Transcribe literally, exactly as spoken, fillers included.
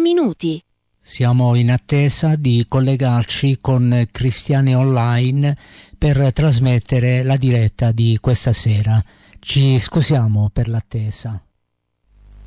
minuti. Siamo in attesa di collegarci con Cristiane Online per trasmettere la diretta di questa sera. Ci scusiamo per l'attesa.